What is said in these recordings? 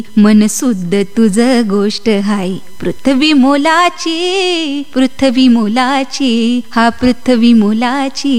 मन सुद्ध तुझ गोष्ट हाय, पृथ्वी मोलाची, पृथ्वी मोलाची, हा पृथ्वी मोलाची.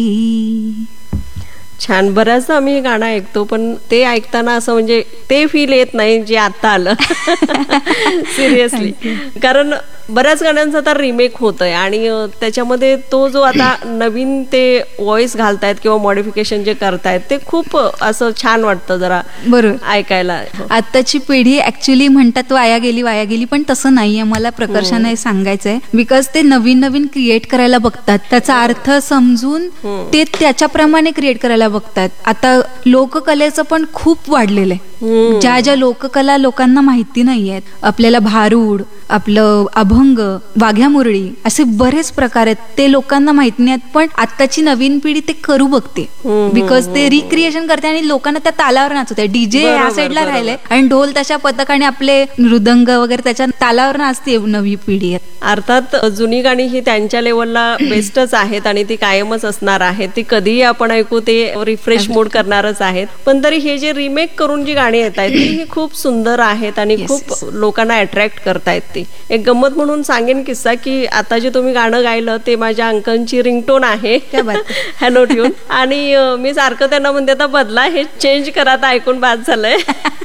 छान. बऱ्याचदा आम्ही हे गाणं ऐकतो, पण ते ऐकताना असं म्हणजे ते फील येत नाही जे आता आलं. सिरियसली. कारण बऱ्याच गाण्यांचा आता रिमेक होत आहे आणि त्याच्यामध्ये तो जो आता नवीन ते व्हॉइस घालतायत किंवा मॉडिफिकेशन जे करतायत ते खूप असं छान वाटतं जरा बरोबर ऐकायला. आताची पिढी ऍक्च्युली म्हणतात वाया गेली, पण तसं नाहीये. मला प्रकर्षाने सांगायचंय, बिकॉज ते नवीन नवीन क्रिएट करायला बघतात, त्याचा अर्थ समजून ते त्याच्याप्रमाणे क्रिएट करायला बघतात. आता लोककलेचं पण खूप वाढलेलं आहे. ज्या ज्या लोककला लोकांना माहिती नाहीयेत, आपल्याला भारूड, आपलं अभंग, वाघ्या मुरळी, असे बरेच प्रकार आहेत, ते लोकांना माहित नाहीत. पण आताची नवीन पिढी ते करू बघते, बिकॉज ते रिक्रिएशन करते आणि लोकांना त्या तालावर नाचवते. डीजे या साईडला राहिले आणि ढोल तशा पथकाने आपले मृदंग वगैरे त्याच्या तालावर नाचते नवी पिढी. अर्थात जुनी गाणी ही त्यांच्या लेवलला बेस्टच आहेत आणि ती कायमच असणार आहेत. ती कधीही आपण ऐकू ते रिफ्रेश मूड करणारच आहेत. पण तरी हे जे रिमेक करून जी गाणी येत आहेत ती खूप सुंदर आहेत आणि खूप लोकांना अट्रॅक्ट करतायत. ती एक गंमत म्हणून सांगेन किस्सा की आता जे तुम्ही गाणं गायलं ते माझ्या अंकांची रिंगटोन आहे, हॅलो ट्यून, आणि मी सारखं त्यांना म्हणते आता बदला, हे चेंज करा, आता ऐकून बाद झालंय.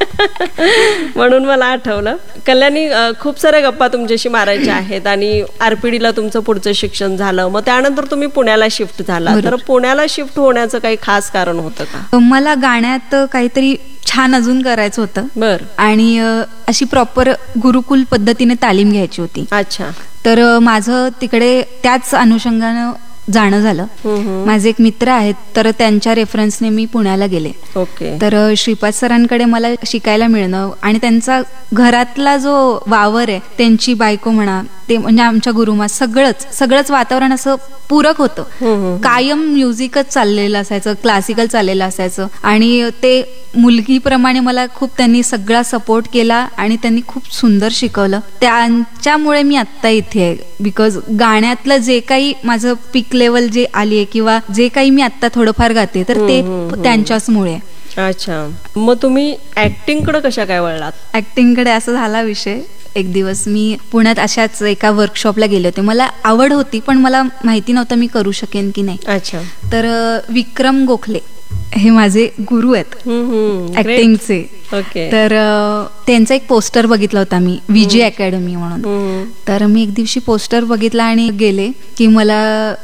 म्हणून मला आठवलं. कल्याणी, खूप साऱ्या गप्पा तुमच्याशी मारायच्या आहेत आणि आरपीडीला तुमचं पुढचं शिक्षण झालं, मग त्यानंतर तुम्ही पुण्याला शिफ्ट झाला. तर पुण्याला शिफ्ट होण्याचं काही खास कारण होतं का? मला गाण्यात काहीतरी छान अजून करायचं होतं. बर. आणि अशी प्रॉपर गुरुकुल पद्धतीने तालीम घ्यायची होती. अच्छा. तर माझं तिकडे त्याच अनुषंगानं जाणं झालं. माझे एक मित्र आहेत, तर त्यांच्या रेफरन्सने मी पुण्याला गेले. ओके. तर श्रीपाद सरांकडे मला शिकायला मिळणं आणि त्यांचा घरातला जो वावर आहे, त्यांची बायको म्हणा, ते म्हणजे आमच्या गुरुमा, सगळंच वातावरण असं पूरक होतं. कायम म्युझिकच चाललेलं असायचं, क्लासिकल चाललेलं असायचं आणि ते मुलगीप्रमाणे मला खूप त्यांनी सगळा सपोर्ट केला आणि त्यांनी खूप सुंदर शिकवलं. त्यांच्यामुळे मी आत्ता इथे आहे, बिकॉज गाण्यातलं जे काही माझं पीक लेवल जे आली आहे किंवा जे काही मी आत्ता थोडंफार गाते तर ते त्यांच्याचमुळे. अच्छा. मग तुम्ही ऍक्टिंग कडे कशा काय वळलात? ऍक्टिंग कडे असा झाला विषय, एक दिवस मी पुण्यात अशाच एका वर्कशॉपला गेले होते. मला आवड होती पण मला माहिती नव्हतं मी करू शकेन की नाही. अच्छा. तर विक्रम गोखले हे माझे गुरु आहेत ऍक्टिंगचे. ओके. तर त्यांचा एक पोस्टर बघितला होता मी, विजय अकॅडमी म्हणून. तर मी एक दिवशी पोस्टर बघितला आणि गेले की मला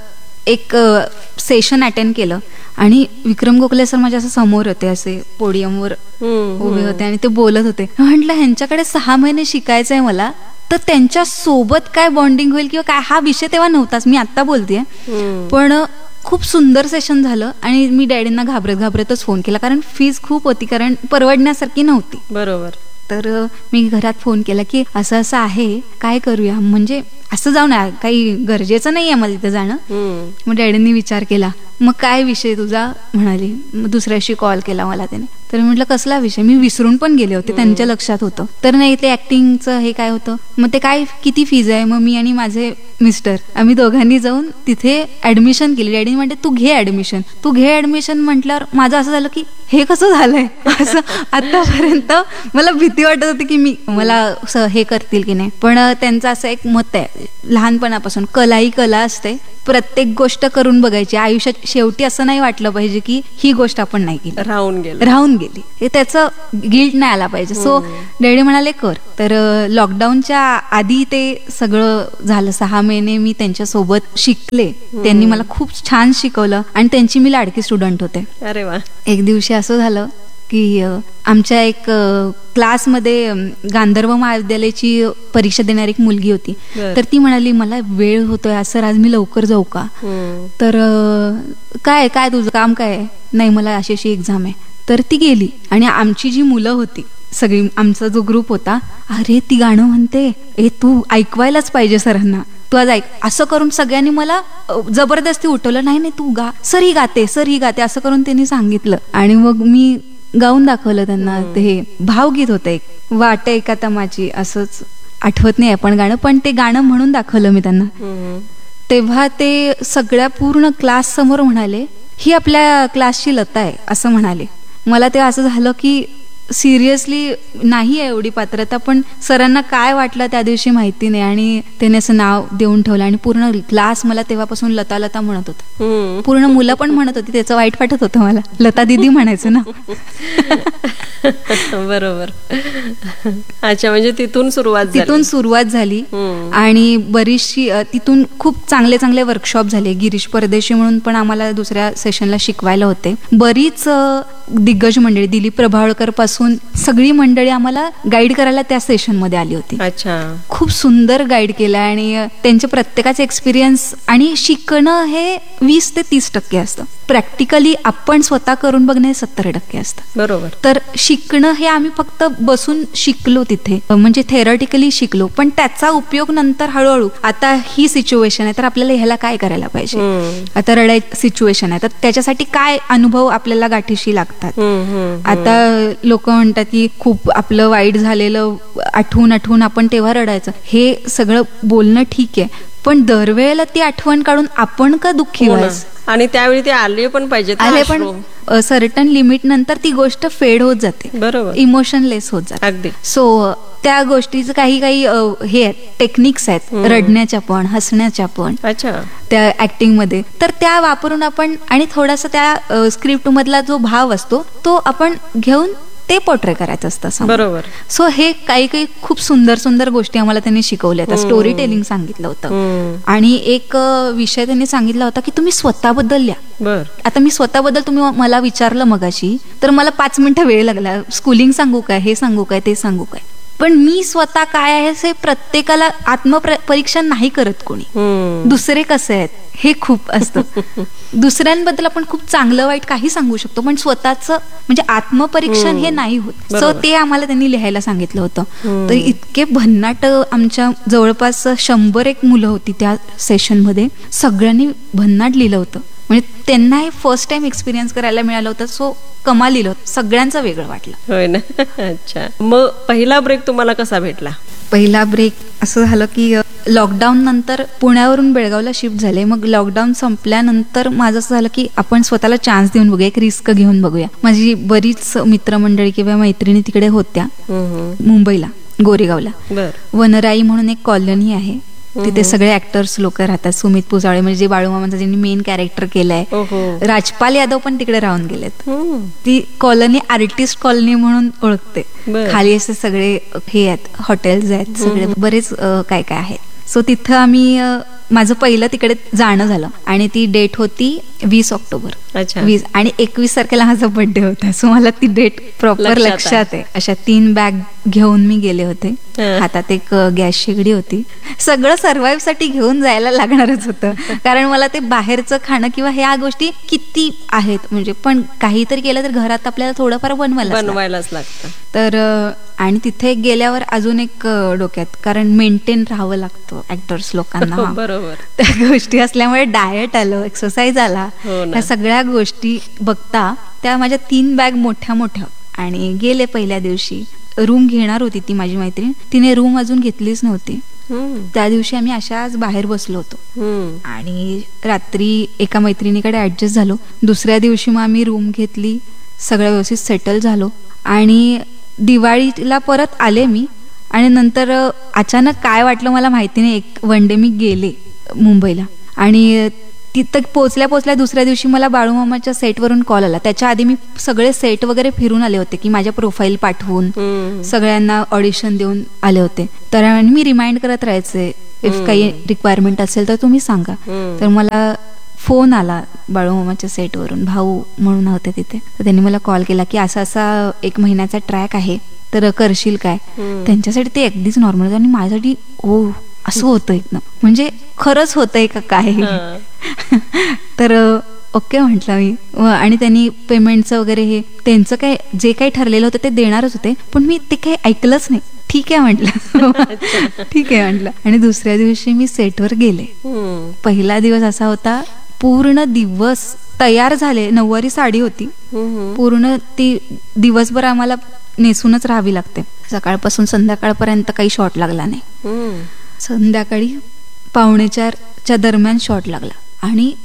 एक सेशन अटेंड केलं आणि विक्रम गोखले सर माझ्या असं समोर होते, असे पोडियमवर उभे होते आणि ते बोलत होते. म्हटलं ह्यांच्याकडे 6 महिने शिकायचंय मला, तर त्यांच्या सोबत काय बॉन्डिंग होईल किंवा काय, हा विषय तेव्हा नव्हताच, मी आता बोलतेय. पण खूप सुंदर सेशन झालं आणि मी डॅडींना घाबरतच फोन केला, कारण फीज खूप होती, कारण परवडण्यासारखी नव्हती. बरोबर. तर मी घरात फोन केला की असं असं आहे, काय करूया, म्हणजे असं जाऊ नये, काही गरजेचं नाहीये मला तिथे जाणं. मग डॅडींनी विचार केला, मग काय विषय तुझा म्हणाली. मग दुसऱ्याशी कॉल केला मला त्याने. तर म्हटलं कसला विषय, मी विसरून पण गेले होते, त्यांच्या लक्षात होतं. तर नाही, ते ऍक्टिंगचं हे काय होतं. मग ते काय, किती फीज आहे. मग मी आणि माझे मिस्टर आम्ही दोघांनी जाऊन तिथे ऍडमिशन केली. डॅडी म्हणते तू घे ऍडमिशन म्हटल्यावर माझं असं झालं की हे कसं झालंय. असं आतापर्यंत मला भीती वाटत होती की मला हे करतील की नाही. पण त्यांचं असं एक मत आहे, लहानपणापासून कला ही कला असते, प्रत्येक गोष्ट करून बघायची आयुष्यात. शेवटी असं नाही वाटलं पाहिजे की ही गोष्ट आपण नाही केली, राहून गेली, हे त्याचं गिल्ट नाही आला पाहिजे. सो डॅडी म्हणाले कर. तर लॉकडाऊनच्या आधी ते सगळं झालं. 6 महिने मी त्यांच्या सोबत शिकले. त्यांनी मला खूप छान शिकवलं आणि त्यांची मी लाडकी स्टुडंट होते. अरे वा. एक दिवशी असं झालं की आमच्या एक क्लासमध्ये गांधर्व महाविद्यालयाची परीक्षा देणारी एक मुलगी होती. तर ती म्हणाली मला वेळ होतोय सर, आज मी लवकर जाऊ का. तर काय काय तुझं काम काय आहे. नाही, मला अशी एक्झाम आहे. तर ती गेली आणि आमची जी मुलं होती सगळी, आमचा जो ग्रुप होता, अरे ती गाणं म्हणते, तू ऐकवायलाच पाहिजे सरांना, तू आज ऐक. असं करून सगळ्यांनी मला जबरदस्ती उठवलं. नाही तू गा, सर ही गाते असं करून त्यांनी सांगितलं. आणि मग मी गाऊन दाखवलं त्यांना. ते भावगीत होतं एक, वाट एका तमाची, असंच आठवत नाही आपण गाणं, पण ते गाणं म्हणून दाखवलं मी त्यांना. तेव्हा ते सगळ्या पूर्ण क्लास समोर म्हणाले ही आपल्या क्लासची लता आहे असं म्हणाले. मला ते असं झालं की सिरियसली नाही आहे एवढी पात्रता, पण सरांना काय वाटलं त्या दिवशी माहिती नाही आणि त्याने असं नाव देऊन ठेवलं आणि पूर्ण क्लास मला तेव्हापासून लता लता म्हणत होता. पूर्ण मुलं पण म्हणत होती, त्याचं वाईट वाटत होतं मला, लता दीदी म्हणायचं ना. बरोबर. अच्छा, म्हणजे तिथून सुरुवात झाली आणि बरीचशी तिथून खूप चांगले चांगले वर्कशॉप झाले. गिरीश परदेशी म्हणून पण आम्हाला दुसऱ्या सेशनला शिकवायला होते. बरीच दिग्गज मंडळी, दिलीप प्रभावळकर पासून सगळी मंडळी आम्हाला गाईड करायला त्या सेशन मध्ये आली होती. अच्छा, खूप सुंदर गाईड केलं आणि त्यांचे प्रत्येकाचे एक्सपिरियन्स. आणि शिकणं हे 20 ते 30% असतं, प्रॅक्टिकली आपण स्वतः करून बघणे 70% असतं. बरोबर. तर शिकणं हे आम्ही फक्त बसून शिकलो तिथे, म्हणजे थेरॉटिकली शिकलो, पण त्याचा उपयोग नंतर हळूहळू. आता ही सिच्युएशन आहे तर आपल्याला ह्याला काय करायला पाहिजे, आता रडायची सिच्युएशन आहे तर त्याच्यासाठी काय अनुभव आपल्याला गाठीशी लागतात. आता लोक म्हणतात की खूप आपलं वाईट झालेलं आठवून आपण तेव्हा रडायचं. हे सगळं बोलणं ठीक आहे, पण दरवेळेला ती आठवण काढून आपण का दुःखी व्हायचं. आणि त्यावेळी ते आले पण पाहिजे, पण सर्टन लिमिट नंतर ती गोष्ट फेड होत जाते. बरोबर. इमोशनलेस होत जाते. अगदी. सो त्या गोष्टीचं काही हे आहेत, टेक्निक्स आहेत, रडण्याच्या पण हसण्याच्या पण. अच्छा. त्या ऍक्टिंग मध्ये तर त्या वापरून आपण, आणि थोडासा त्या स्क्रिप्ट मधला जो भाव असतो तो आपण घेऊन ते पोर्ट्रे करायचं असतं. बरोबर. सो हे काही खूप सुंदर सुंदर गोष्टी आम्हाला त्यांनी शिकवल्या. स्टोरी टेलिंग सांगितलं होतं आणि एक विषय त्यांनी सांगितला होता की तुम्ही स्वतःबद्दल लिहा. आता मी स्वतःबद्दल तुम्ही मला विचारलं मगाशी तर मला 5 मिनिटं वेळ लागला. स्कूलिंग सांगू काय, हे सांगू काय, ते सांगू काय, पण मी स्वतः काय आहे हे प्रत्येकाला आत्मपरीक्षण नाही करत कोणी. दुसरे कसे आहेत हे खूप असतं. दुसऱ्यांबद्दल आपण खूप चांगलं वाईट काही सांगू शकतो, पण स्वतःच म्हणजे आत्मपरीक्षण हे नाही होत. सो ते आम्हाला त्यांनी लिहायला सांगितलं होतं. तर इतके भन्नाट, आमच्या जवळपास 100 मुलं होती त्या सेशन मध्ये, सगळ्यांनी भन्नाट लिहिलं होतं. म्हणजे त्यांना हे फर्स्ट टाइम एक्सपिरियन्स करायला मिळालं होतं. सो कमाल लिहिलं होतं, सगळ्यांचं वेगळं वाटलं. होय ना. अच्छा, मग पहिला ब्रेक तुम्हाला कसा भेटला? पहिला ब्रेक असं झालं की लॉकडाऊन नंतर पुण्यावरून बेळगावला शिफ्ट झाले. मग लॉकडाऊन संपल्यानंतर माझं असं झालं की आपण स्वतःला चान्स देऊन बघूया, एक रिस्क घेऊन बघूया. माझी बरीच मित्रमंडळी किंवा मैत्रिणी तिकडे होत्या मुंबईला, गोरेगावला. वनराई म्हणून एक कॉलनी आहे, तिथे सगळे ऍक्टर्स लोक राहतात. सुमित पुजाळे म्हणजे जे बाळूमामांचं ज्यांनी मेन कॅरेक्टर केलंय, राजपाल यादव पण तिकडे राहून गेलेत. ती कॉलनी आर्टिस्ट कॉलनी म्हणून ओळखते. खाली असे सगळे हे आहेत, हॉटेल्स आहेत, सगळे बरेच काय काय आहेत. सो तिथं आम्ही, माझं पहिलं तिकडे जाणं झालं आणि ती डेट होती 20 ऑक्टोबर. 20 आणि 21 तारखेला माझा बर्थडे होता. सो मला ती डेट प्रॉपर लक्षात आहे. अशा 3 बॅग घेऊन मी गेले होते. हातात एक गॅस शेगडी होती. सगळं सर्व्हाइव्ह साठी घेऊन जायला लागणारच होतं, कारण मला ते बाहेरचं खाणं किंवा ह्या गोष्टी किती आहेत म्हणजे, पण काहीतरी केलं तर घरात आपल्याला थोडंफार बनवायलाच लागतं. तर आणि तिथे गेल्यावर अजून एक डोक्यात, कारण मेंटेन राहावं लागतं ऍक्टर्स लोकांना. बरोबर. त्या गोष्टी असल्यामुळे डाएट आलं, एक्सरसाइज आला, ह्या सगळ्या गोष्टी बघता त्या माझ्या 3 बॅग मोठ्या मोठ्या. आणि गेले पहिल्या दिवशी. रूम घेणार होती ती माझी मैत्रीण, तिने रूम अजून घेतलीच नव्हती. त्या दिवशी आम्ही अशाच बाहेर बसलो होतो आणि रात्री एका मैत्रिणीकडे ऍडजस्ट झालो. दुसऱ्या दिवशी मग आम्ही रूम घेतली, सगळं व्यवस्थित सेटल झालो आणि दिवाळीला परत आले मी. आणि नंतर अचानक काय वाटलं मला माहिती नाही, एक वन डे मी गेले मुंबईला आणि तिथं पोचल्या दुसऱ्या दिवशी मला बाळूमामाच्या सेटवरून कॉल आला. त्याच्या आधी मी सगळे सेट वगैरे फिरून आले होते की माझ्या प्रोफाईल पाठवून सगळ्यांना ऑडिशन देऊन आले होते. तर मी रिमाइंड करत राहायचे, इफ काही रिक्वायरमेंट असेल तर तुम्ही सांगा. तर मला फोन आला बाळूमामाच्या सेटवरून, भाऊ म्हणून होते तिथे. तर त्यांनी मला कॉल केला की असा 1 महिन्याचा ट्रॅक आहे तर करशील काय. त्यांच्यासाठी ते अगदीच नॉर्मल होतं आणि माझ्यासाठी ओ असं होतं एकदम, म्हणजे खरंच होतंय का काय. तर ओके म्हटलं मी. आणि त्यांनी पेमेंटचं वगैरे हे त्यांचं काय जे काही ठरलेलं होतं ते देणारच होते, पण मी ते काही ऐकलंच नाही. ठीक आहे म्हटलं. ठीक आहे म्हटलं. आणि दुसऱ्या दिवशी मी सेटवर गेले. पहिला दिवस असा होता, पूर्ण दिवस तयार झाले, नऊवारी साडी होती, पूर्ण ती दिवसभर आम्हाला नेसूनच राहावी लागते. सकाळपासून संध्याकाळपर्यंत काही शॉट लागला नाही. संध्याकाळी 3:45च्या दरम्यान शॉट लागला आणि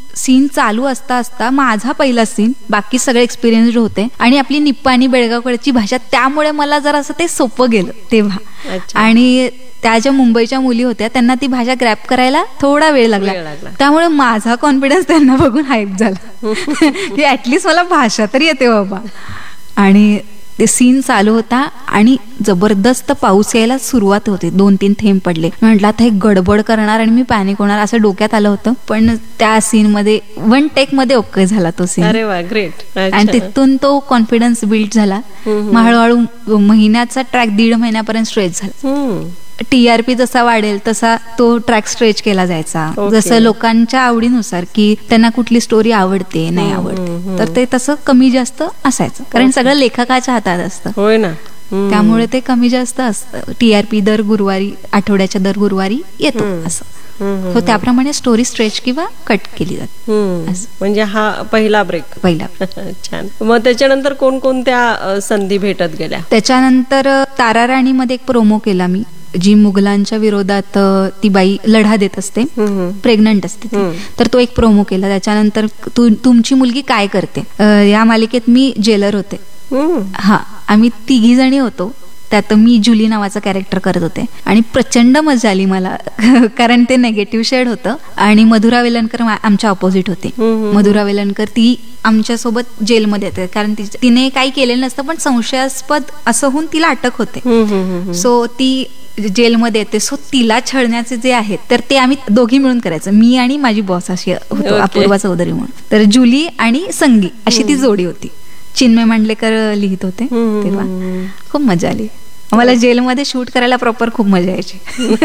सीन चालू असता असता माझा पहिला सीन, बाकी सगळे एक्सपिरियन्स्ड होते आणि आपली निप्पाणी बेळगावकडची भाषा, त्यामुळे मला जरा असं ते सोपं गेलं तेव्हा. आणि त्या ज्या मुंबईच्या मुली होत्या त्यांना ती भाषा ग्रॅप करायला थोडा वेळ लागला, त्यामुळे माझा कॉन्फिडन्स त्यांना बघून हाईप झाला की ऍटलिस्ट मला भाषा तरी येते बाबा. आणि ते सीन चालू होता आणि जबरदस्त पाऊस यायला सुरुवात होती, 2-3 थेंब पडले. म्हटलं आता हे गडबड करणार आणि मी पॅनिक होणार असं डोक्यात आलं होतं. पण त्या सीन मध्ये 1 टेक मध्ये ओके झाला तो सीन. अरे वा, ग्रेट. आणि तिथून तो कॉन्फिडन्स बिल्ड झाला. मग हळूहळू महिन्याचा ट्रॅक 1.5 महिन्यापर्यंत स्ट्रेच झाला. TRP जसा वाढेल तसा तो ट्रॅक स्ट्रेच केला जायचा, जसं लोकांच्या आवडीनुसार की त्यांना कुठली स्टोरी आवडते नाही आवडते, तर ते तसं कमी जास्त असायचं, कारण सगळं लेखकाच्या हातात असतं. होय ना. त्यामुळे ते कमी जास्त असतं. TRP दर गुरुवारी, आठवड्याच्या दर गुरुवारी येतो असं. तो त्याप्रमाणे स्टोरी स्ट्रेच किंवा कट केली जाते. म्हणजे हा पहिला ब्रेक. छान. मग त्याच्यानंतर कोणकोणत्या संधी भेटत गेल्या? त्याच्यानंतर तारा राणी मध्ये एक प्रोमो केला मी, जी मुघलांच्या विरोधात ती बाई लढा देत असते, प्रेग्नंट असते ती. तर तो एक प्रोमो केला. त्याच्यानंतर तुमची मुलगी काय करते या मालिकेत मी जेलर होते. हा, आम्ही 3 जणी होतो. त्यात मी जुली नावाचं कॅरेक्टर करत होते आणि प्रचंड मजा आली मला कारण ते नेगेटिव्ह शेड होतं. आणि मधुरा वेलणकर आमच्या ऑपोजिट होते. मधुरा वेलणकर ती आमच्यासोबत जेलमध्ये येते, कारण तिने काही केलेलं नसतं पण संशयास्पद असं होऊन तिला अटक होते. सो ती जेलमध्ये येते. सो तिला छळण्याचे जे आहेत तर ते आम्ही दोघी मिळून करायचं, मी आणि माझी बॉस अशी होतो, अपूर्वा चौधरी म्हणून. तर जुली आणि संगी अशी ती जोडी होती. चिन्मय मांडलेकर लिहित होते तेव्हा. खूप मजा आली मला जेलमध्ये शूट करायला. प्रॉपर खूप मजा यायची.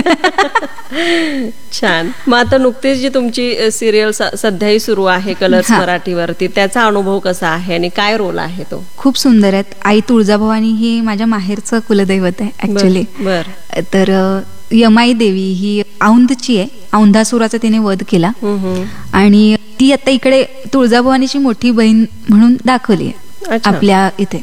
छान. मग आता नुकतीच जी तुमची सिरियल सध्याही सुरू आहे कलर्स मराठीवरती, त्याचा अनुभव कसा आहे आणि काय रोल आहे तो? खूप सुंदर आहेत. आई तुळजाभवानी ही माझ्या माहेरचं कुलदैवत आहे ऍक्च्युली. तर यमाई देवी ही औंधची आहे. औंधासुराचा तिने वध केला आणि ती आता इकडे तुळजाभवानीची मोठी बहीण म्हणून दाखवली आहे आपल्या इथे.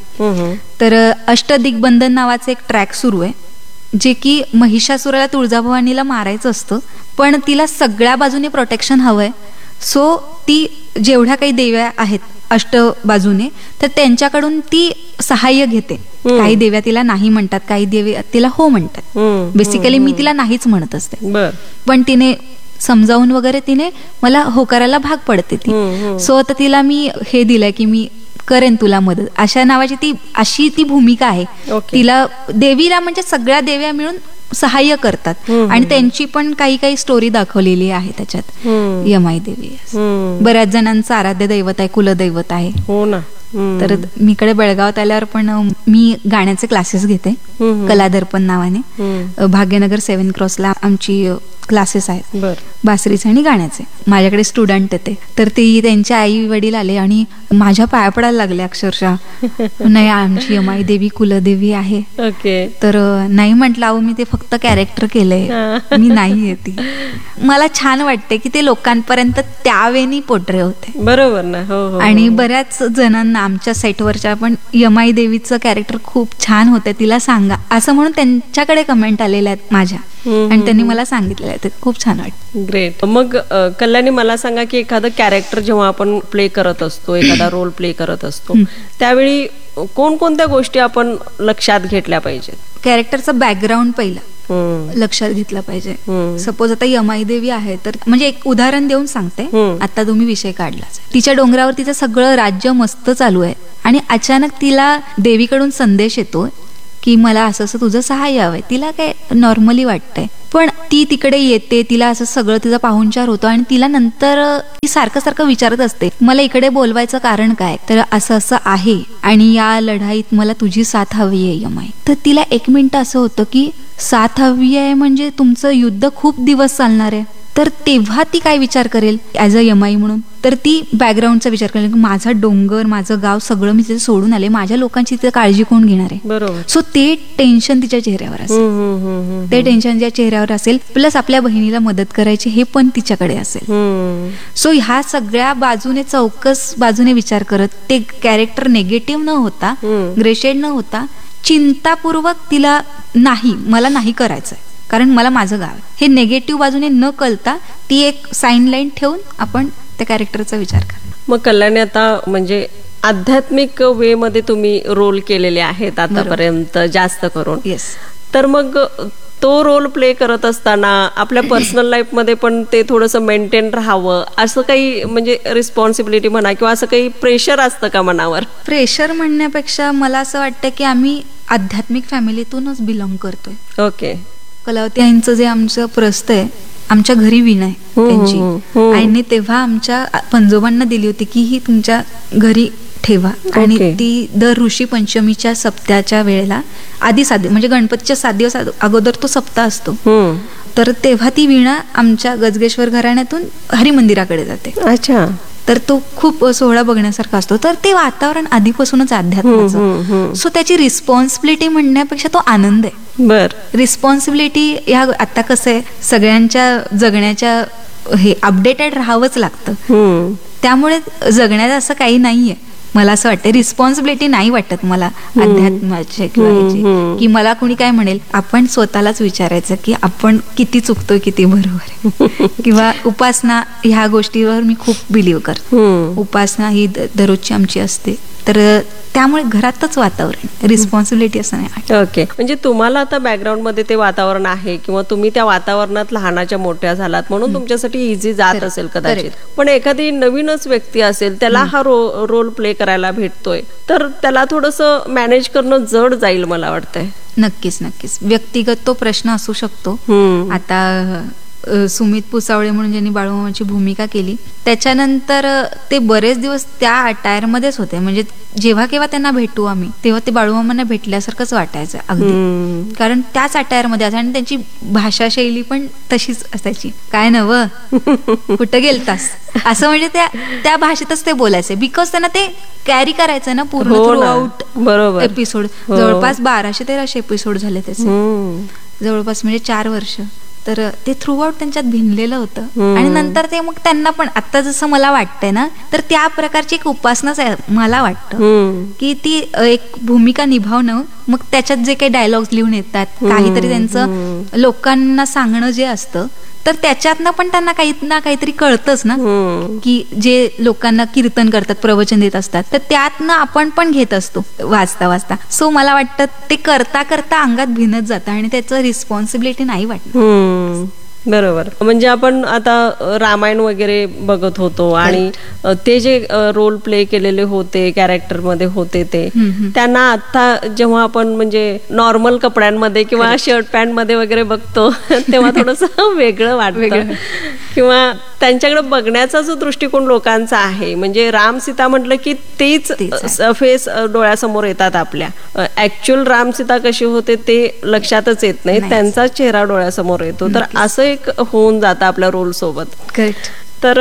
तर अष्टदिग्बंधन नावाचं एक ट्रॅक सुरू आहे, जे की महिषासुराला तुळजाभवानीला मारायचं असतं पण तिला सगळ्या बाजूने प्रोटेक्शन हवंय. सो ती जेवढ्या काही देव्या आहेत अष्ट बाजूने, तर त्यांच्याकडून ती सहाय्य घेते. काही देव्या तिला नाही म्हणतात, काही देव्या तिला हो म्हणतात. बेसिकली मी तिला नाहीच म्हणत असते, पण तिने समजावून वगैरे तिने मला हो करायला भाग पडते ती. सो आता तिला मी हे दिलंय की मी करेन तुला मदत, अशा नावाची अशी ती भूमिका आहे. तिला देवीला म्हणजे सगळ्या देव्या मिळून सहाय्य करतात आणि त्यांची पण काही स्टोरी दाखवलेली आहे त्याच्यात. यमाई देवी बऱ्याच जणांचं आराध्य दैवत आहे, कुलदैवत आहे. हो ना. तर मी इकडे बेळगावात आल्यावर पण मी गाण्याचे क्लासेस घेते कलादर्पण नावाने. भाग्यनगर 7 क्रॉसला आमची क्लासेस आहेत बासरीचे आणि गाण्याचे. माझ्याकडे स्टुडंट येते, तर ती त्यांचे आई वडील आले आणि माझ्या पाया पडायला लागले अक्षरशः. नाही, आमची यमाई देवी कुलदेवी आहे. तर नाही म्हटलं, अहो मी ते फक्त कॅरेक्टर केलंय, मी नाहीये ती. मला छान वाटते की ते लोकांपर्यंत त्यावेळी पोट्रे होते. बरोबर ना. हो. आणि बऱ्याच जणांना आमच्या सेटवरच्या पण यमाई देवीचं कॅरेक्टर खूप छान होतं, तिला सांगा असं म्हणून त्यांच्याकडे कमेंट आलेल्या आहेत माझ्या, आणि त्यांनी मला सांगितलेलं आहे. ते खूप छान वाटतं. ग्रेट. मग कल्याणी, मला सांगा की एखादं कॅरेक्टर जेव्हा आपण प्ले करत असतो, एखादा रोल प्ले करत असतो, त्यावेळी कोणकोणत्या गोष्टी आपण लक्षात घेतल्या पाहिजेत? कॅरेक्टरचा बॅकग्राऊंड पहिला लक्षात घेतलं पाहिजे. सपोज आता यमाई देवी आहे, तर म्हणजे एक उदाहरण देऊन सांगते. आता तुम्ही विषय काढलाच. तिच्या डोंगरावर तिचं सगळं राज्य मस्त चालू आहे आणि अचानक तिला देवीकडून संदेश येतो की मला असं असं तुझं सहाय्य हवंय. तिला काय नॉर्मली वाटतंय, पण ती तिकडे येते, तिला असं सगळं तिचा पाहुणचार होतो आणि तिला नंतर ती सारखं विचारत असते मला इकडे बोलवायचं कारण काय, तर असं असं आहे आणि या लढाईत मला तुझी साथ हवी आहे यमाई. तर तिला 1 मिनिट असं होतं की साथ हवी आहे म्हणजे तुमचं युद्ध खूप दिवस चालणार आहे. तर तेव्हा ती काय विचार करेल ऍज अ यमाई म्हणून, तर ती बॅकग्राऊंडचा विचार करेल, माझा डोंगर, माझं गाव सगळं मी तिथे सोडून आले, माझ्या लोकांची तिथे काळजी कोण घेणार आहे. बरोबर. सो ते टेन्शन तिच्या चेहऱ्यावर असेल, ते टेन्शन ज्या चेहऱ्यावर असेल, प्लस आपल्या बहिणीला मदत करायची हे पण तिच्याकडे असेल. सो ह्या सगळ्या बाजूने चौकस बाजूने विचार करत ते कॅरेक्टर नेगेटिव्ह न होता, ग्रेशेड न होता, चिंतापूर्वक तिला नाही, मला नाही करायचंय कारण मला माझं गाव आहे, हे नेगेटिव्ह बाजूने न कळता ती एक साईन लाईन ठेवून आपण त्या कॅरेक्टरचा विचार करा. मग कल्याणी, आता म्हणजे आध्यात्मिक वे मध्ये तुम्ही रोल केलेले आहेत आतापर्यंत जास्त करून. येस. तर मग तो रोल प्ले करत असताना आपल्या पर्सनल लाईफ मध्ये पण ते थोडंसं मेंटेन राहावं असं काही म्हणजे रिस्पॉन्सिबिलिटी म्हणा किंवा असं काही प्रेशर असतं का मनावर? प्रेशर म्हणण्यापेक्षा मला असं वाटतं की आम्ही आध्यात्मिक फॅमिलीतूनच बिलॉंग करतोय. ओके. कलावती आईंचं जे आमचं प्रस्त आहे, आमच्या घरी वीणा आहे त्यांची. आईने तेव्हा आमच्या पंजोबांना दिली होती की ही तुमच्या घरी ठेवा. आणि ती दर ऋषी पंचमीच्या सप्त्याच्या वेळेला आधी म्हणजे गणपतीच्या 7 दिवस अगोदर तो सप्ताह असतो. तर तेव्हा ती वीणा आमच्या गजगेश्वर घराण्यातून हरिमंदिराकडे जाते. अच्छा. तर तो खूप सोहळा बघण्यासारखा असतो. तर ते वातावरण आधीपासूनच अध्यात्माचं. सो त्याची रिस्पॉन्सिबिलिटी म्हणण्यापेक्षा तो आनंद आहे. बर. रिस्पॉन्सिबिलिटी ह्या आता कसं आहे, सगळ्यांच्या जगण्याच्या हे अपडेटेड राहावंच लागतं. त्यामुळे जगण्याचं असं काही नाहीये. मला असं वाटतं रिस्पॉन्सिबिलिटी नाही वाटत मला अध्यात्माची किंवा की मला कोणी काय म्हणेल. आपण स्वतःलाच विचारायचं की आपण किती चुकतोय, किती बरोबर आहे. किंवा उपासना ह्या गोष्टीवर मी खूप बिलीव्ह करते. उपासना ही दररोजची आमची असते. तर त्यामुळे घरातच वातावरण, रिस्पॉन्सिबिलिटी असं नाही. ओके. म्हणजे तुम्हाला आता बॅकग्राऊंड मध्ये ते वातावरण आहे किंवा तुम्ही त्या वातावरणात लहानाच्या मोठ्या झालात म्हणून तुमच्यासाठी इझी जात असेल कदाचित. पण एखादी नवीनच व्यक्ती असेल, त्याला हा रोल प्ले करायला भेटतोय, तर त्याला थोडंसं मॅनेज करणं जड जाईल मला वाटतंय. नक्कीच नक्कीच. व्यक्तिगत तो प्रश्न असू शकतो. आता सुमित पुसावळे म्हणून ज्यांनी बाळूमामाची भूमिका केली, त्याच्यानंतर ते बरेच दिवस त्या अटायर मध्येच होते. म्हणजे जेव्हा केव्हा त्यांना भेटू आम्ही, तेव्हा ते बाळूमामांना भेटल्यासारखंच वाटायचं अगदी. कारण त्याच अटायर मध्ये आणि त्यांची भाषा शैली पण तशीच असायची. काय नवं, कुठं गेलतास, असं म्हणजे त्या भाषेतच ते बोलायचे. बिकॉज त्यांना ते कॅरी करायचं ना पूर्ण थ्रू आउट. बरोबर. एपिसोड जवळपास 1200-1300 एपिसोड झाले त्याचे, जवळपास म्हणजे 4 वर्ष. तर ते थ्रू आउट त्यांच्यात भिनलेलं होतं. आणि नंतर ते मग त्यांना पण आता जसं मला वाटतंय ना, तर त्या प्रकारची एक उपासनाच आहे मला वाटतं की ती एक भूमिका निभावणं. मग त्याच्यात जे काही डायलॉग्स लिहून येतात, काहीतरी त्यांचं लोकांना सांगणं जे असतं, तर त्याच्यातनं पण त्यांना काही ना काहीतरी कळतंच ना, की जे लोकांना कीर्तन करतात, प्रवचन देत असतात, तर त्यातनं आपण पण घेत असतो वाचता वाचता. सो मला वाटतं ते करता करता अंगात भिनत जातं आणि त्याचं रिस्पॉन्सिबिलिटी नाही वाटत. बरोबर. म्हणजे आपण आता रामायण वगैरे बघत होतो आणि ते जे रोल प्ले केलेले होते, कॅरेक्टर मध्ये होते, ते त्यांना आता जेव्हा आपण म्हणजे नॉर्मल कपड्यांमध्ये किंवा शर्ट पॅन्ट मध्ये वगैरे बघतो तेव्हा थोडंसं वेगळं वाटतं. किंवा त्यांच्याकडे बघण्याचा जो दृष्टिकोन लोकांचा आहे, म्हणजे राम सीता म्हटलं की तेच फेस डोळ्यासमोर येतात आपल्या. ऍक्च्युअल राम सीता कशी होते ते लक्षातच येत नाही, त्यांचा चेहरा डोळ्यासमोर येतो. तर असं एक होऊन जातं आपल्या रोल सोबत. करेक्ट. तर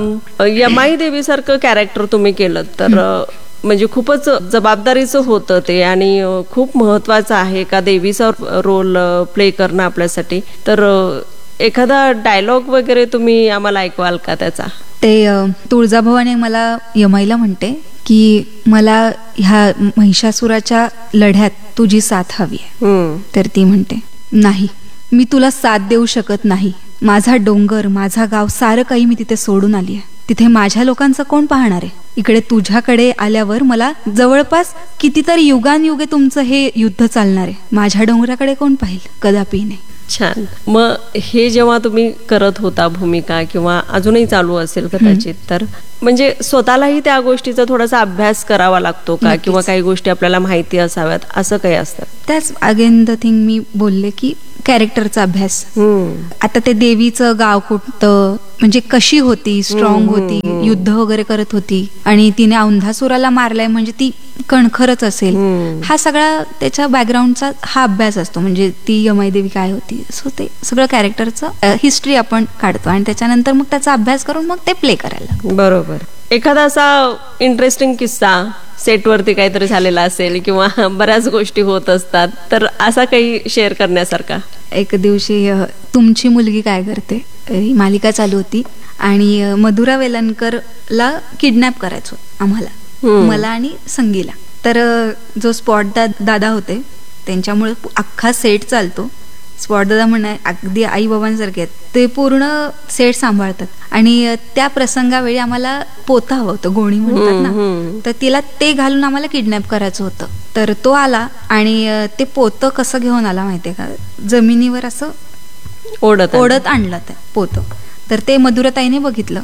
यमाई देवी सारखं कॅरेक्टर तुम्ही केलं तर म्हणजे खूपच जबाबदारीचं होतं ते आणि खूप महत्वाचं आहे का देवीचा रोल प्ले करणं आपल्यासाठी. तर एखादा डायलॉग वगैरे तुम्ही आम्हाला ऐकवाल का त्याचा? ते तुळजाभवानी मला यमाईला म्हणते की मला ह्या महिषासुराच्या लढ्यात तुझी साथ हवी आहे. तर ती म्हणते, नाही, मी तुला साथ देऊ शकत नाही. माझा डोंगर, माझा गाव, सारं काही मी तिथे सोडून आली आहे. तिथे माझ्या लोकांचं कोण पाहणार आहे? इकडे तुझ्याकडे आल्यावर मला जवळपास कितीतरी युगानयुगे तुमचं हे युद्ध चालणार आहे. माझ्या डोंगराकडे कोण पाहिल? कदापि नाही. छान. मग हे जेव्हा तुम्ही करत होता भूमिका किंवा अजूनही चालू असेल कदाचित, तर म्हणजे स्वतःलाही त्या गोष्टीचा थोडासा अभ्यास करावा लागतो का? किंवा काही गोष्टी आपल्याला माहिती असाव्यात असं काही असतं? त्याच अगेन द थिंग मी बोलले की कॅरेक्टरचा अभ्यास. आता ते देवीचं गाव कुठतं, म्हणजे कशी होती, स्ट्रॉंग होती, युद्ध वगैरे करत होती आणि तिने औंधासुराला मारलाय म्हणजे ती कणखरच असेल. हा सगळा त्याच्या बॅकग्राऊंडचा हा अभ्यास असतो. म्हणजे ती यमाई देवी काय होती, सो ते सगळं कॅरेक्टरचं हिस्ट्री आपण काढतो आणि त्याच्यानंतर मग त्याचा अभ्यास करून मग ते प्ले करायला. बरोबर. एखादा असा इंटरेस्टिंग किस्सा सेटवरती काहीतरी झालेला असेल किंवा बऱ्याच गोष्टी होत असतात, तर असा काही शेअर करण्यासारखा? एक दिवशी तुमची मुलगी काय करते ही मालिका चालू होती आणि मधुरा वेलणकरला किडनॅप करायचो आम्हाला, मला आणि संगीला. तर जो स्पॉट दादा होते त्यांच्यामुळे अख्खा सेट चालतो. स्पॉट दादा म्हणा अगदी आई बाबांसारखे आहेत, ते पूर्ण सेट सांभाळतात. आणि त्या प्रसंगावेळी आम्हाला पोतं हवं होतं, गोणी म्हणतात ना, तर तिला ते घालून आम्हाला किडनॅप करायचं होतं. तर तो आला आणि ते पोतं कसं घेऊन आला माहितीये का, जमिनीवर असं ओढत आणलं ते पोतं. तर ते मधुराताईने बघितलं.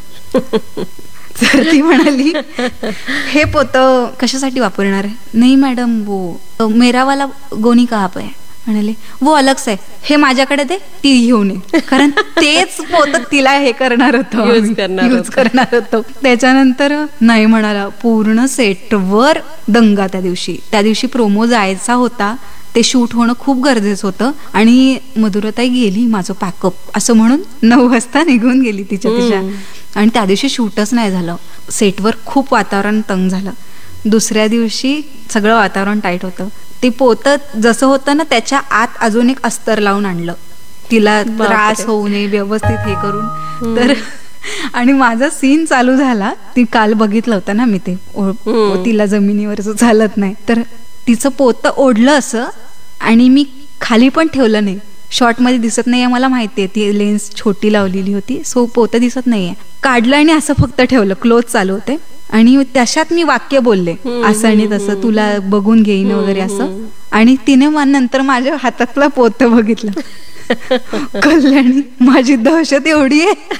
तर ती म्हणाली, हे पोतं कशासाठी वापरणार आहे? नाही मॅडम, वो मेरा वाला गोनी कहाँ पे है? म्हणाले वो अलग से, हे माझ्याकडे दे, ती घेऊन ये. कारण तेच पोतं तिला हे करणार होतं, यूज करणार होतो. त्याच्यानंतर नाही म्हणाला. पूर्ण सेटवर दंगा. त्या दिवशी प्रोमो जायचा होता, ते शूट होणं खूप गरजेचं होतं. आणि मधुराताई गेली माझं पॅकअप असं म्हणून 9 वाजता निघून गेली तिच्या. आणि त्या दिवशी शूटच नाही झालं. सेटवर खूप वातावरण तंग झालं. दुसऱ्या दिवशी सगळं वातावरण टाईट होतं. ते पोतं जसं होतं ना, त्याच्या आत अजून एक अस्तर लावून आणलं, तिला त्रास होऊ नये व्यवस्थित हे करून. तर आणि माझा सीन चालू झाला. ती काल बघितलं होतं ना मी, ते तिला जमिनीवर चालत नाही, तर तिचं पोतं ओढलं असं आणि मी खाली पण ठेवलं नाही. शॉर्ट मध्ये दिसत नाहीये, मला माहितीये ती लेन्स छोटी लावलेली होती, सो पोतं दिसत नाहीये. काढलं आणि असं फक्त ठेवलं, क्लोज चालू होते. आणि त्याच्यात मी वाक्य बोलले असं आणि तसं, तुला बघून घेईन वगैरे असं. आणि तिने नंतर माझ्या हातातला पोतं बघितलं. कल्याणी, माझी दहशत एवढी आहे.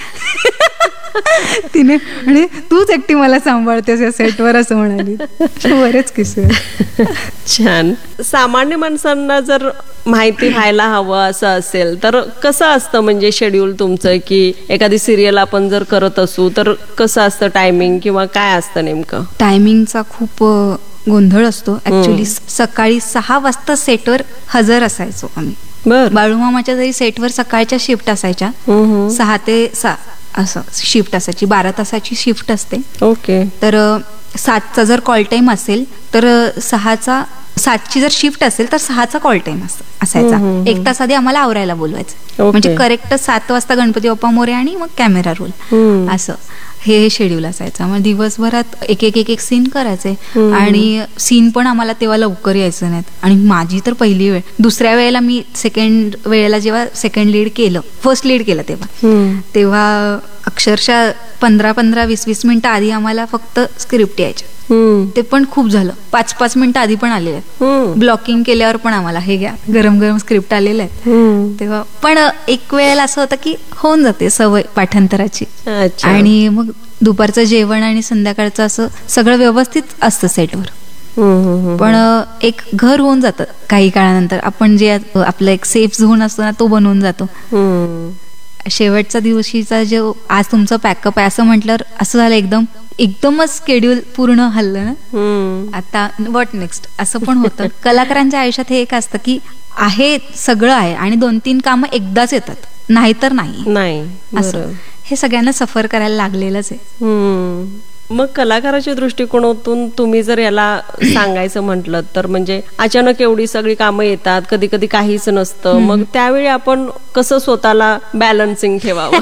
तिने आणि तूच एकटी मला सांभाळतेस या सेटवर असं म्हणाली. बरेच किस्से. छान. सामान्य माणसांना जर माहिती व्हायला हवं असं असेल तर कसं असतं म्हणजे शेड्यूल तुमचं, की एखादी सिरियल आपण जर करत असू तर कसं असतं टायमिंग, किंवा काय असतं नेमकं? टायमिंगचा खूप गोंधळ असतो ऍक्च्युली. सकाळी 6 वाजता सेटवर हजर असायचो आम्ही. बाळूमामाच्या जरी सेटवर सकाळच्या शिफ्ट असायच्या, 6 ते 6 असं शिफ्ट असायची, 12 तासाची शिफ्ट असते. ओके. तर 7चा जर कॉल टाइम असेल तर 7ची जर शिफ्ट असेल तर 6चा कॉल टाइम असायचा. 1 तास आधी आम्हाला आवरायला बोलवायचं, म्हणजे करेक्ट 7 वाजता गणपती बाप्पा मोरे आणि मग कॅमेरा रोल, असं हे शेड्यूल असायचं. मग दिवसभरात एक सीन करायचे. आणि सीन पण आम्हाला तेव्हा लवकर यायचं नाहीत. आणि माझी तर पहिली वेळ, दुसऱ्या वेळेला मी सेकंड वेळेला जेव्हा सेकंड लीड केलं, फर्स्ट लीड केलं तेव्हा अक्षरशः 15-20 मिनिटं आधी आम्हाला फक्त स्क्रिप्ट यायच्या. ते पण खूप झालं, 5-5 मिनिटं आधी पण आलेले आहेत. ब्लॉकिंग केल्यावर पण आम्हाला हे घ्या, गरम स्क्रिप्ट आलेले आहेत तेव्हा. पण एक वेळेला असं होतं की होऊन जाते सवय पाठांतराची. आणि मग दुपारचं जेवण आणि संध्याकाळचं असं सगळं व्यवस्थित असतं सेटवर. पण एक घर होऊन जातं काही काळानंतर. आपण जे आपलं एक सेफ झोन असतो ना, तो बनवून जातो. शेवटच्या दिवशीचा जो आज तुमचं पॅकअप आहे असं म्हटल्यावर असं झालं, एकदमच स्केड्यूल पूर्ण हल्लं ना, आता व्हॉट नेक्स्ट असं पण होतं. कलाकारांच्या आयुष्यात हे एक असतं की आहे सगळं आहे आणि 2-3 कामं एकदाच येतात, नाहीतर नाही असं. हे सगळ्यांना सफर करायला लागलेलंच आहे. मग कलाकाराच्या दृष्टिकोनातून तुम्ही जर याला सांगायचं म्हटलं तर म्हणजे अचानक एवढी सगळी कामं येतात, कधी कधी काहीच नसतं, मग त्यावेळी आपण कसं स्वतःला बॅलन्सिंग ठेवावं?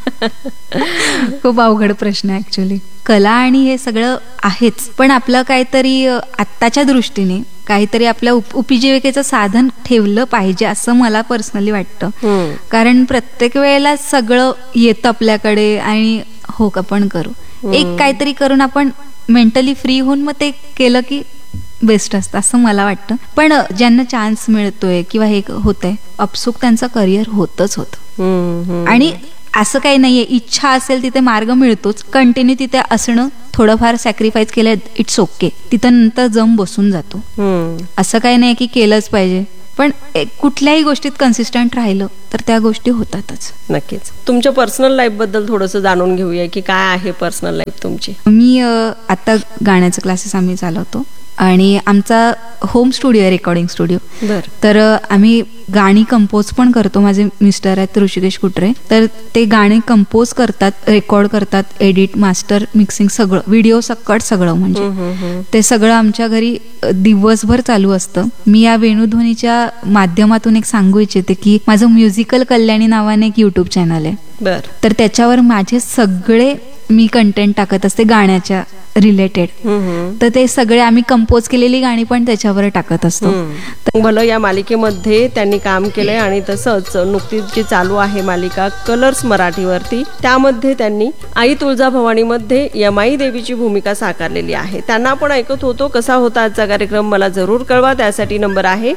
खूप अवघड प्रश्न आहे ऍक्च्युली. कला आणि हे सगळं आहेच, पण आपलं काहीतरी आत्ताच्या दृष्टीने काहीतरी आपल्या उपजीविकेचं साधन ठेवलं पाहिजे असं मला पर्सनली वाटतं. कारण प्रत्येक वेळेला सगळं येतं आपल्याकडे आणि हो का पण करू, एक काहीतरी करून आपण मेंटली फ्री होऊन मग ते केलं की बेस्ट असतं असं मला वाटतं. पण ज्यांना चान्स मिळतोय किंवा हे होतंय, अपसुक त्यांचं करिअर होतच होतं. आणि असं काही नाहीये, इच्छा असेल तिथे मार्ग मिळतोच. कंटिन्यू तिथे असणं, थोडंफार सॅक्रिफाईस केलं, इट्स ओके. तिथं नंतर जम बसून जातो. असं काही नाही की केलंच पाहिजे, पण कुठल्याही गोष्टीत कन्सिस्टंट राहिलं तर त्या गोष्टी होतातच. नक्कीच. तुमच्या पर्सनल लाईफ बद्दल थोडंसं जाणून घेऊया की काय आहे पर्सनल लाईफ तुमची. मी आता गाण्याचे क्लासेस आम्ही चालवतो आणि आमचा होम स्टुडिओ आहे, रेकॉर्डिंग स्टुडिओ. तर आम्ही गाणी कंपोज पण करतो. माझे मिस्टर आहेत ऋषिकेश कुटरे, तर ते गाणे कंपोज करतात, रेकॉर्ड करतात, एडिट, मास्टर, मिक्सिंग सगळं, व्हिडिओ सकट सगळं, म्हणजे ते सगळं आमच्या घरी दिवसभर चालू असतं. मी या वेणुध्वनीच्या माध्यमातून एक सांगू इच्छिते की माझं म्युझिकल कल्याणी नावाने एक युट्यूब चॅनल आहे. बर. तर त्याच्यावर माझे सगळे मी कंटेंट टाकत असते गाण्याच्या रिलेटेड. तर ते सगळे आम्ही कंपोज केलेली गाणी पण त्याच्यावर टाकत असतो. भलं या मालिकेमध्ये त्यांनी काम केलंय आणि तसंच नुकतीच जी चालू आहे मालिका कलर्स मराठीवरती, त्यामध्ये त्यांनी आई तुळजाभवानी मध्ये यमाई देवीची भूमिका साकारलेली आहे. त्यांना आपण ऐकत होतो. कसा होता आजचा कार्यक्रम मला जरूर कळवा. त्यासाठी नंबर आहे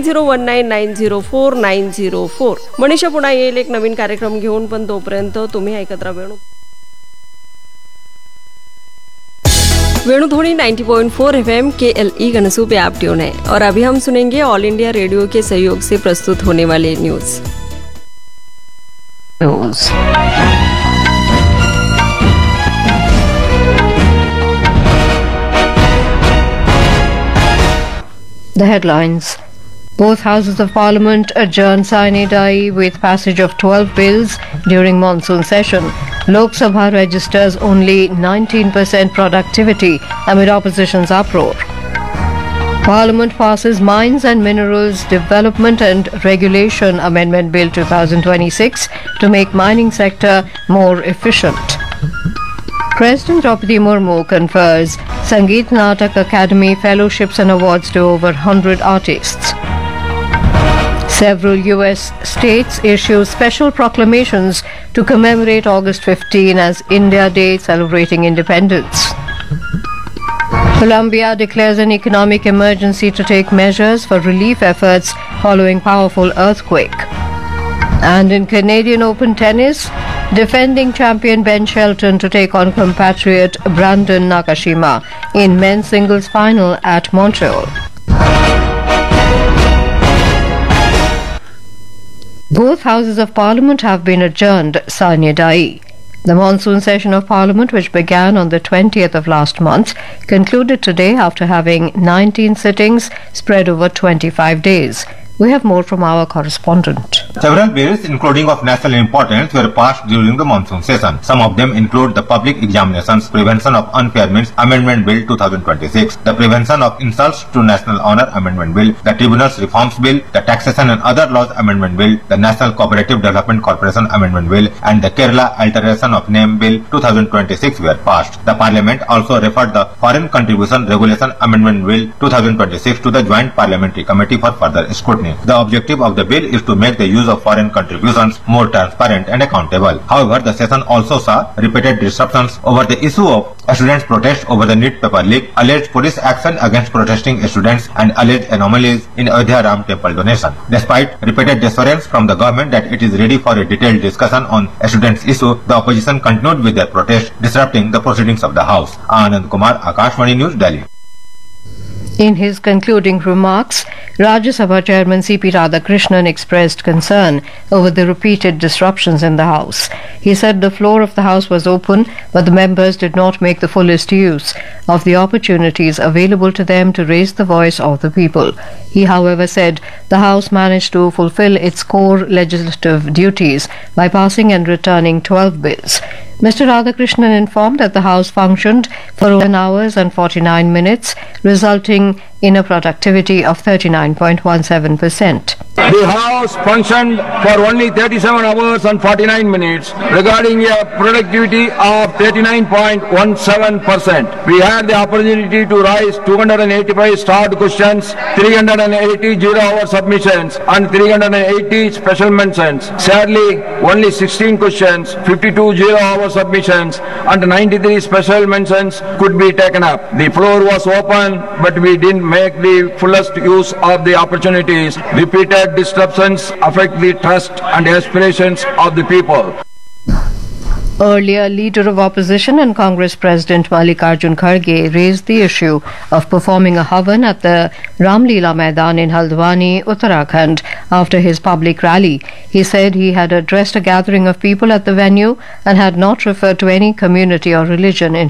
9019904904. मनीषा पुन्हा येईल एक नवीन कार्यक्रम घेऊन, पण तोपर्यंत तुम्ही ऐकत राहा वेणुध्वनि 90.4 FM KLE गनसू पे आप ट्यून है. और अभी हम सुनेंगे ऑल इंडिया रेडियो के सहयोग से प्रस्तुत होने वाले news. The headlines. Both houses of parliament adjourned sine die with passage of 12 bills during monsoon session. Lok Sabha registers only 19% productivity amid opposition's uproar. Parliament passes Mines and Minerals Development and Regulation Amendment Bill 2026 to make mining sector more efficient. President Draupadi Murmu confers Sangeet Natak Academy fellowships and awards to over 100 artists. Several US states issue special proclamations to commemorate August 15 as India Day, celebrating independence. Colombia declares an economic emergency to take measures for relief efforts following powerful earthquake. And in Canadian Open tennis, defending champion Ben Shelton to take on compatriot Brandon Nakashima in men's singles final at Montreal. Both houses of parliament have been adjourned sine die. The monsoon session of parliament, which began on the 20th of last month, concluded today after having 19 sittings spread over 25 days. We have more from our correspondent. Several bills, including of national importance, were passed during the monsoon session. Some of them include the Public Examinations Prevention of Unfair Means Amendment Bill 2026, the Prevention of Insults to National Honor Amendment Bill, the Tribunals Reforms Bill, the Taxation and Other Laws Amendment Bill, the National Cooperative Development Corporation Amendment Bill, and the Kerala Alteration of Name Bill 2026 were passed. The Parliament also referred the Foreign Contribution Regulation Amendment Bill 2026 to the Joint Parliamentary Committee for further scrutiny. The objective of the bill is to make the use of foreign contributions more transparent and accountable. However, the session also saw repeated disruptions over the issue of students' protest over the NEET paper leak, alleged police action against protesting students, and alleged anomalies in Ayodhya Ram Temple donation. Despite repeated assurance from the government that it is ready for a detailed discussion on students' issue, the opposition continued with their protest, disrupting the proceedings of the House. Anand Kumar, Akashvani News, Delhi. In his concluding remarks, Rajya Sabha Chairman C.P. Radhakrishnan expressed concern over the repeated disruptions in the House. He said the floor of the House was open, but the members did not make the fullest use of the opportunities available to them to raise the voice of the people. He, however, said the House managed to fulfill its core legislative duties by passing and returning 12 bills. Mr. Radhakrishnan informed that the House functioned for 1 hour and 49 minutes, resulting in a productivity of 39.17%. The House functioned for only 37 hours and 49 minutes, regarding a productivity of 39.17%. We had the opportunity to raise 285 start questions, 380 zero-hour submissions, and 380 special mentions. Sadly, only 16 questions, 52 zero-hour submissions, and 93 special mentions could be taken up. The floor was open, but we didn't make the fullest use of the opportunities. Repeated disruptions affect the trust and aspirations of the people. Earlier, Leader of Opposition and Congress President Mallikarjun Kharge raised the issue of performing a havan at the Ramlila Maidan in Haldwani, Uttarakhand, after his public rally. He said he had addressed a gathering of people at the venue and had not referred to any community or religion in